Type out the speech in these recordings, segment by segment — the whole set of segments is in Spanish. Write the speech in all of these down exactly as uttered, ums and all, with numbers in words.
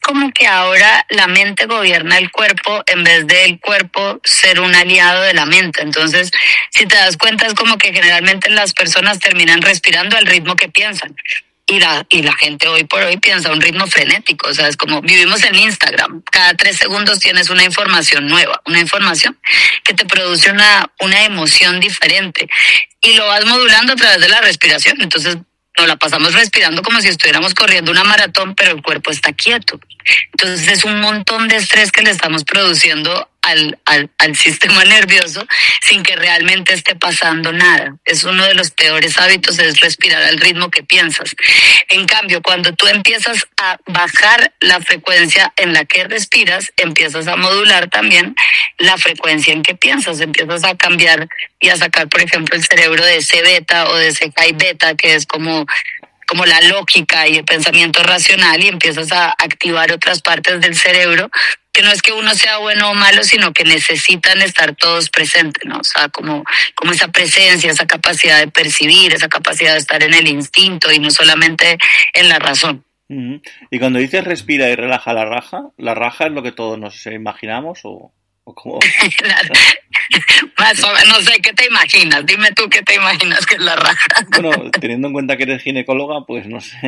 como que ahora la mente gobierna el cuerpo en vez del cuerpo ser un aliado de la mente. Entonces, si te das cuenta, es como que generalmente las personas terminan respirando al ritmo que piensan. Y la, y la gente hoy por hoy piensa a un ritmo frenético, o sea, es como vivimos en Instagram, cada tres segundos tienes una información nueva, una información que te produce una, una emoción diferente y lo vas modulando a través de la respiración. Entonces nos la pasamos respirando como si estuviéramos corriendo una maratón, pero el cuerpo está quieto. Entonces es un montón de estrés que le estamos produciendo al, al, al sistema nervioso sin que realmente esté pasando nada. Es uno de los peores hábitos, es respirar al ritmo que piensas. En cambio, cuando tú empiezas a bajar la frecuencia en la que respiras, empiezas a modular también la frecuencia en que piensas. Empiezas a cambiar y a sacar, por ejemplo, el cerebro de ese beta o de ese high beta, que es como como la lógica y el pensamiento racional, y empiezas a activar otras partes del cerebro que no es que uno sea bueno o malo, sino que necesitan estar todos presentes, ¿no? O sea, como, como esa presencia, esa capacidad de percibir, esa capacidad de estar en el instinto y no solamente en la razón. Uh-huh. Y cuando dices respira y relaja la raja, ¿la raja es lo que todos nos imaginamos o, o cómo? Más o menos, no sé, ¿qué te imaginas? Dime tú qué te imaginas que es la raja. Bueno, teniendo en cuenta que eres ginecóloga, pues no sé.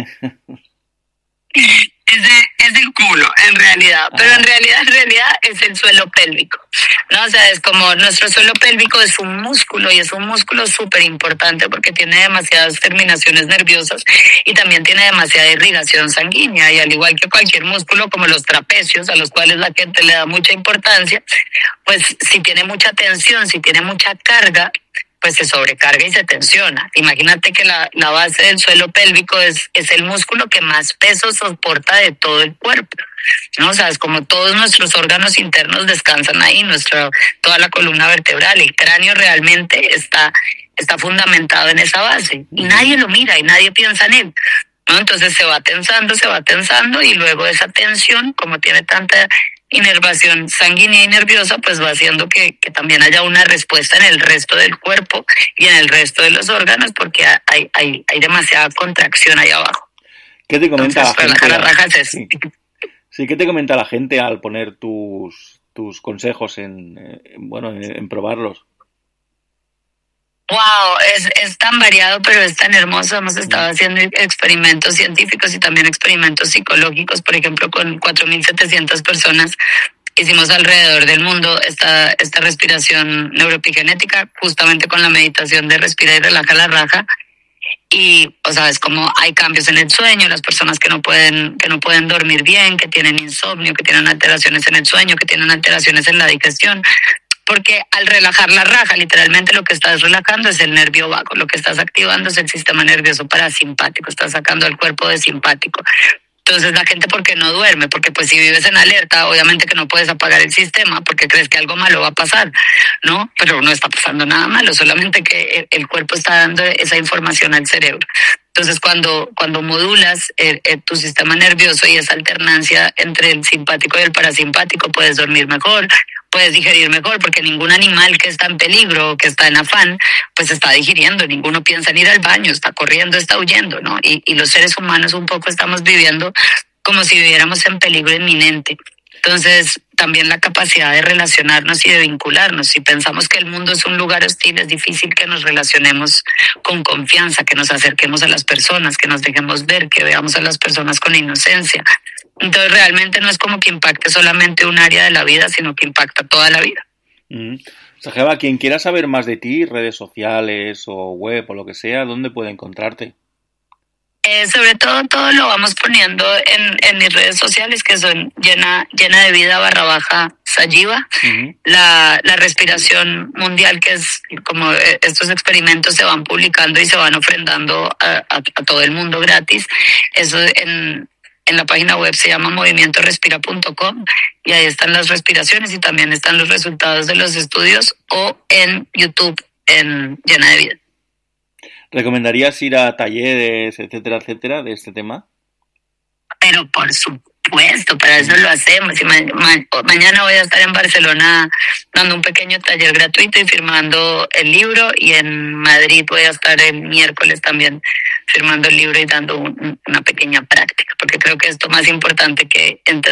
Es, de, es del culo, en realidad. Pero en realidad, en realidad es el suelo pélvico, ¿no? O sea, es como nuestro suelo pélvico es un músculo y es un músculo súper importante porque tiene demasiadas terminaciones nerviosas y también tiene demasiada irrigación sanguínea. Y al igual que cualquier músculo, como los trapecios, a los cuales la gente le da mucha importancia, pues si tiene mucha tensión, si tiene mucha carga, pues se sobrecarga y se tensiona. Imagínate que la, la base del suelo pélvico es, es el músculo que más peso soporta de todo el cuerpo, ¿no? O sea, es como todos nuestros órganos internos descansan ahí, nuestra, toda la columna vertebral, el cráneo realmente está, está fundamentado en esa base. Y nadie lo mira y nadie piensa en él, ¿no? Entonces se va tensando, se va tensando y luego esa tensión, como tiene tanta inervación sanguínea y nerviosa, pues va haciendo que, que también haya una respuesta en el resto del cuerpo y en el resto de los órganos porque hay, hay, hay demasiada contracción ahí abajo. ¿Qué te comenta Entonces, la gente? La raja es sí. sí, ¿qué te comenta la gente al poner tus, tus consejos en, en bueno, en, en probarlos? Wow, es, es tan variado, pero es tan hermoso. Hemos estado haciendo experimentos científicos y también experimentos psicológicos, por ejemplo, con cuatro mil setecientas personas. Hicimos alrededor del mundo esta, esta respiración neuroepigenética, justamente con la meditación de respira y relaja la raja. Y, o sea, es como hay cambios en el sueño, las personas que no pueden, que no pueden dormir bien, que tienen insomnio, que tienen alteraciones en el sueño, que tienen alteraciones en la digestión. Porque al relajar la raja, literalmente lo que estás relajando es el nervio vago, lo que estás activando es el sistema nervioso parasimpático, estás sacando al cuerpo de simpático. Entonces la gente, ¿por qué no duerme? Porque pues si vives en alerta, obviamente que no puedes apagar el sistema porque crees que algo malo va a pasar, ¿no? Pero no está pasando nada malo, solamente que el cuerpo está dando esa información al cerebro. Entonces, cuando, cuando modulas eh, eh, tu sistema nervioso y esa alternancia entre el simpático y el parasimpático, puedes dormir mejor, puedes digerir mejor, porque ningún animal que está en peligro, que está en afán, pues está digiriendo. Ninguno piensa en ir al baño, está corriendo, está huyendo, ¿no? Y, y los seres humanos un poco estamos viviendo como si viviéramos en peligro inminente. Entonces, también la capacidad de relacionarnos y de vincularnos. Si pensamos que el mundo es un lugar hostil, es difícil que nos relacionemos con confianza, que nos acerquemos a las personas, que nos dejemos ver, que veamos a las personas con inocencia. Entonces, realmente no es como que impacte solamente un área de la vida, sino que impacta toda la vida. Mm. Sajeva, quien quiera saber más de ti, redes sociales o web o lo que sea, ¿dónde puede encontrarte? Eh, sobre todo, todo lo vamos poniendo en, en mis redes sociales, que son llena, llena de vida barra baja Sajeva. Uh-huh. La, la respiración mundial, que es como estos experimentos se van publicando y se van ofrendando a, a, a todo el mundo gratis. Eso en, en la página web se llama movimiento respira punto com y ahí están las respiraciones y también están los resultados de los estudios, o en YouTube en Llena de Vida. ¿Recomendarías ir a talleres, etcétera, etcétera, de este tema? Pero por supuesto, para eso lo hacemos. Y ma- ma- mañana voy a estar en Barcelona dando un pequeño taller gratuito y firmando el libro, y en Madrid voy a estar el miércoles también firmando el libro y dando un, una pequeña práctica, porque creo que esto es más importante que entender